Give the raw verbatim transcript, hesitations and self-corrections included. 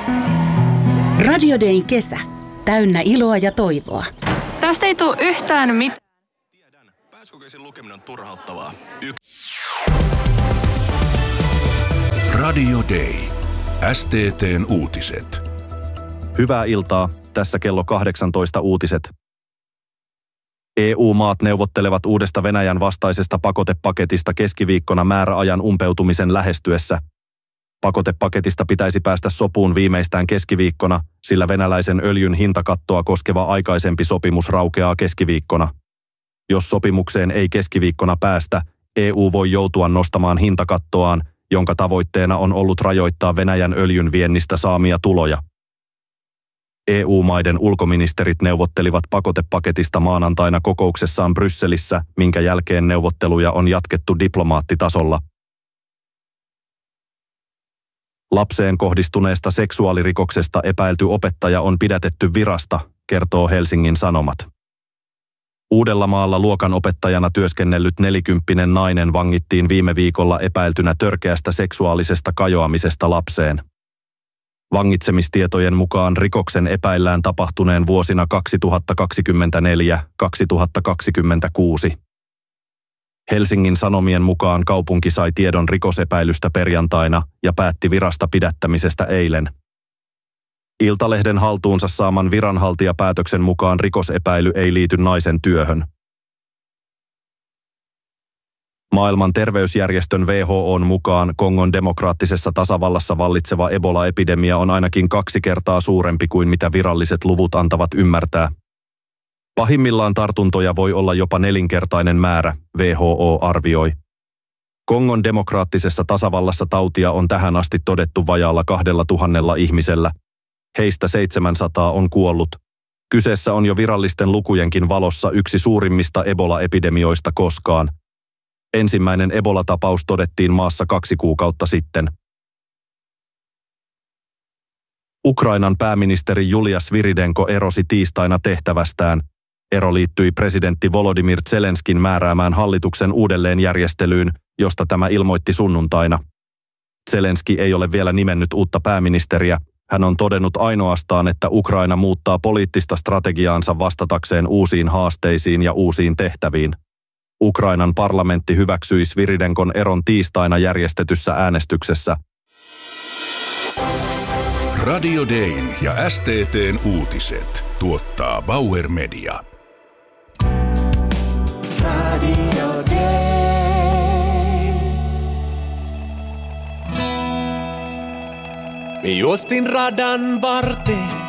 Radio Dayn kesä. Täynnä iloa ja toivoa. Tästä ei tule yhtään mitään. Tiedän, pääsykokeisen lukeminen on turhauttavaa. Y- Radio Day. S T T:n uutiset. Hyvää iltaa. Tässä kello kahdeksantoista uutiset. E U-maat neuvottelevat uudesta Venäjän vastaisesta pakotepaketista keskiviikkona määräajan umpeutumisen lähestyessä. Pakotepaketista pitäisi päästä sopuun viimeistään keskiviikkona, sillä venäläisen öljyn hintakattoa koskeva aikaisempi sopimus raukeaa keskiviikkona. Jos sopimukseen ei keskiviikkona päästä, E U voi joutua nostamaan hintakattoaan, jonka tavoitteena on ollut rajoittaa Venäjän öljyn viennistä saamia tuloja. E U-maiden ulkoministerit neuvottelivat pakotepaketista maanantaina kokouksessaan Brysselissä, minkä jälkeen neuvotteluja on jatkettu diplomaattitasolla. Lapseen kohdistuneesta seksuaalirikoksesta epäilty opettaja on pidätetty virasta, kertoo Helsingin Sanomat. Uudellamaalla luokanopettajana työskennellyt nelikymppinen nainen vangittiin viime viikolla epäiltynä törkeästä seksuaalisesta kajoamisesta lapseen. Vangitsemistietojen mukaan rikoksen epäillään tapahtuneen vuosina kaksituhattakaksikymmentäneljä kaksituhattakaksikymmentäkuusi. Helsingin Sanomien mukaan kaupunki sai tiedon rikosepäilystä perjantaina ja päätti virasta pidättämisestä eilen. Iltalehden haltuunsa saaman viranhaltijapäätöksen mukaan rikosepäily ei liity naisen työhön. Maailman terveysjärjestön W H O:n mukaan Kongon demokraattisessa tasavallassa vallitseva Ebola-epidemia on ainakin kaksi kertaa suurempi kuin mitä viralliset luvut antavat ymmärtää. Pahimmillaan tartuntoja voi olla jopa nelinkertainen määrä, W H O arvioi. Kongon demokraattisessa tasavallassa tautia on tähän asti todettu vajaalla kahdella tuhannella ihmisellä. Heistä seitsemänsataa on kuollut. Kyseessä on jo virallisten lukujenkin valossa yksi suurimmista Ebola-epidemioista koskaan. Ensimmäinen Ebola-tapaus todettiin maassa kaksi kuukautta sitten. Ukrainan pääministeri Julia Sviridenko erosi tiistaina tehtävästään. Ero liittyi presidentti Volodymyr Zelenskin määräämään hallituksen uudelleenjärjestelyyn, josta tämä ilmoitti sunnuntaina. Zelenski ei ole vielä nimennyt uutta pääministeriä. Hän on todennut ainoastaan, että Ukraina muuttaa poliittista strategiaansa vastatakseen uusiin haasteisiin ja uusiin tehtäviin. Ukrainan parlamentti hyväksyi Sviridenkon eron tiistaina järjestetyssä äänestyksessä. Radio Dayn ja S T T:n uutiset tuottaa Bauer Media. Radio Day. Me juostin radan varteen,